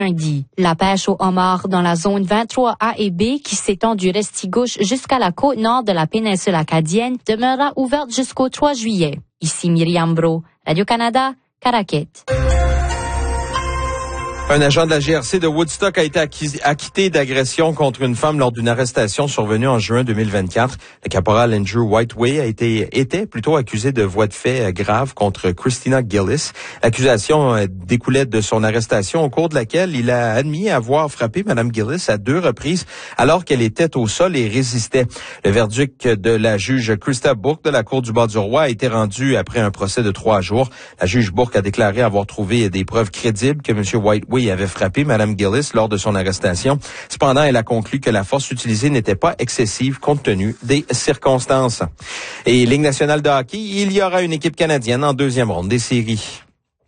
lundi. La pêche aux homards dans la zone 23A et B qui s'étend du Restigouche jusqu'à la côte nord de la péninsule acadienne demeurera ouverte jusqu'au 3 juillet. Ici Myriam Bro, Radio-Canada, Caraquette. Un agent de la GRC de Woodstock a été acquitté d'agression contre une femme lors d'une arrestation survenue en juin 2024. Le caporal Andrew Whiteway était plutôt accusé de voies de fait graves contre Christina Gillis. L'accusation découlait de son arrestation au cours de laquelle il a admis avoir frappé Mme Gillis à 2 reprises alors qu'elle était au sol et résistait. Le verdict de la juge Krista Bourque de la Cour du Bas-du-Roi a été rendu après un procès de 3 jours. La juge Bourque a déclaré avoir trouvé des preuves crédibles que M. Whiteway avait frappé Mme Gillis lors de son arrestation. Cependant, elle a conclu que la force utilisée n'était pas excessive compte tenu des circonstances. Et Ligue nationale de hockey, il y aura une équipe canadienne en 2e ronde des séries.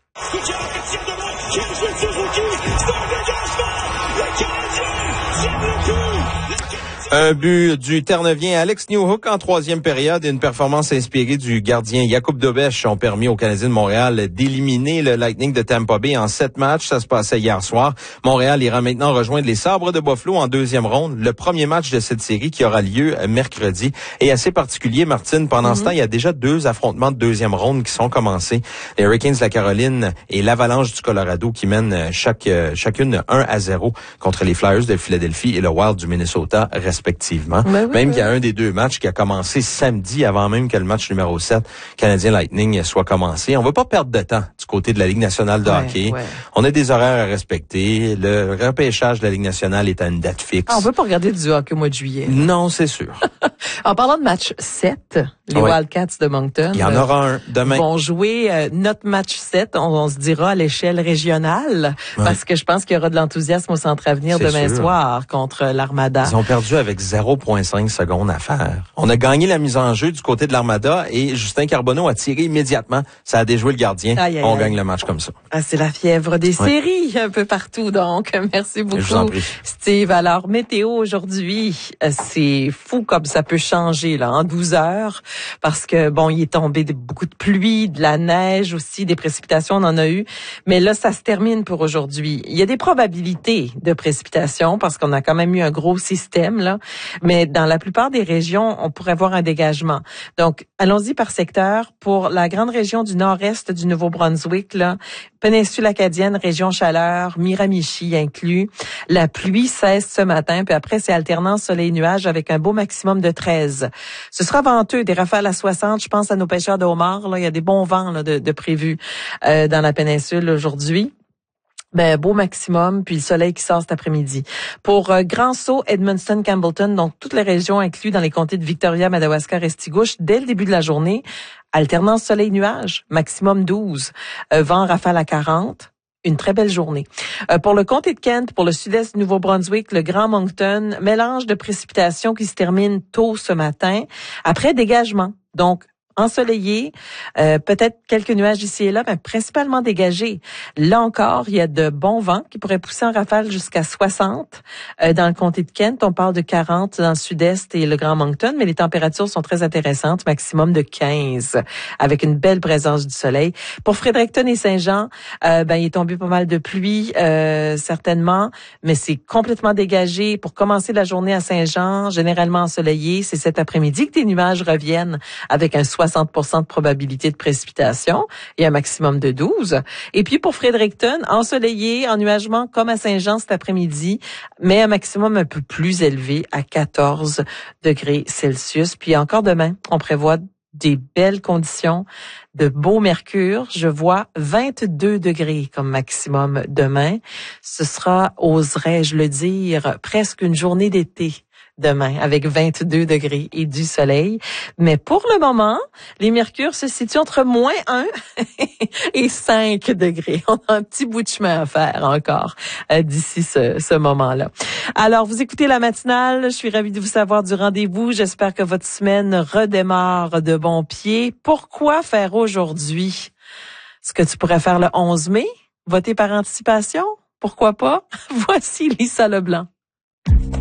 Un but du Terre-Neuvien Alex Newhook en 3e période et une performance inspirée du gardien Jakub Dobeš ont permis aux Canadiens de Montréal d'éliminer le Lightning de Tampa Bay en 7 matchs. Ça se passait hier soir. Montréal ira maintenant rejoindre les Sabres de Buffalo en 2e ronde. Le premier match de cette série qui aura lieu mercredi est assez particulier, Martine. Pendant ce temps, il y a déjà 2 affrontements de 2e ronde qui sont commencés. Les Hurricanes de la Caroline et l'Avalanche du Colorado qui mènent chacune 1-0 contre les Flyers de Philadelphie et le Wild du Minnesota, respectivement. Même qu'il y a un des 2 matchs qui a commencé samedi avant même que le match numéro 7 Canadien Lightning soit commencé. On va pas perdre de temps du côté de la Ligue nationale de hockey. Ouais. On a des horaires à respecter. Le repêchage de la Ligue nationale est à une date fixe. On peut pas regarder du hockey au mois de juillet. Non, c'est sûr. En parlant de match 7, les Wildcats de Moncton. Il y en aura un demain. Vont jouer notre match 7, on se dira à l'échelle régionale, parce que je pense qu'il y aura de l'enthousiasme au Centre Avenir demain soir contre l'Armada. Ils ont perdu avec 0,5 secondes à faire. On a gagné la mise en jeu du côté de l'Armada et Justin Carbonneau a tiré immédiatement. Ça a déjoué le gardien. On gagne le match comme ça. Ah, c'est la fièvre des séries un peu partout, donc. Merci beaucoup, je vous en prie. Steve. Alors, météo aujourd'hui, c'est fou comme ça peut changer là en 12 heures. Parce que, bon, il est tombé beaucoup de pluie, de la neige aussi, des précipitations, on en a eu. Mais là, ça se termine pour aujourd'hui. Il y a des probabilités de précipitations parce qu'on a quand même eu un gros système, là. Mais dans la plupart des régions, on pourrait voir un dégagement. Donc, allons-y par secteur. Pour la grande région du nord-est du Nouveau-Brunswick, là, péninsule acadienne, région chaleur, Miramichi inclus. La pluie cesse ce matin, puis après, c'est alternance soleil-nuage avec un beau maximum de 13. Ce sera venteux, des rafales à 60. Je pense à nos pêcheurs de homards. Là, il y a des bons vents là, de prévus dans la péninsule aujourd'hui. Ben, beau maximum, puis le soleil qui sort cet après-midi. Pour Grand Sault, Edmundston, Campbellton, donc toutes les régions incluses dans les comtés de Victoria, Madawaska, Restigouche, dès le début de la journée, alternance soleil-nuage, maximum 12. Vent rafale à 40. Une très belle journée. Pour le comté de Kent, pour le sud-est du Nouveau-Brunswick, le Grand Moncton, mélange de précipitations qui se termine tôt ce matin, après dégagement. Donc, ensoleillé, peut-être quelques nuages ici et là, mais principalement dégagés. Là encore, il y a de bons vents qui pourraient pousser en rafale jusqu'à 60 dans le comté de Kent. On parle de 40 dans le sud-est et le Grand Moncton, mais les températures sont très intéressantes, maximum de 15, avec une belle présence du soleil. Pour Fredericton et Saint-Jean, il est tombé pas mal de pluie, certainement, mais c'est complètement dégagé. Pour commencer la journée à Saint-Jean, généralement ensoleillé, c'est cet après-midi que des nuages reviennent avec un 60% de probabilité de précipitation et un maximum de 12. Et puis pour Fredericton, ensoleillé, ennuagement comme à Saint-Jean cet après-midi, mais un maximum un peu plus élevé à 14 degrés Celsius. Puis encore demain, on prévoit des belles conditions, de beau mercure. Je vois 22 degrés comme maximum demain. Ce sera, oserais-je le dire, presque une journée d'été demain, avec 22 degrés et du soleil. Mais pour le moment, les mercures se situent entre moins 1 et 5 degrés. On a un petit bout de chemin à faire encore d'ici ce moment-là. Alors, vous écoutez la matinale. Je suis ravie de vous savoir du rendez-vous. J'espère que votre semaine redémarre de bon pied. Pourquoi faire aujourd'hui ce que tu pourrais faire le 11 mai? Voter par anticipation? Pourquoi pas? Voici Lisa Leblanc.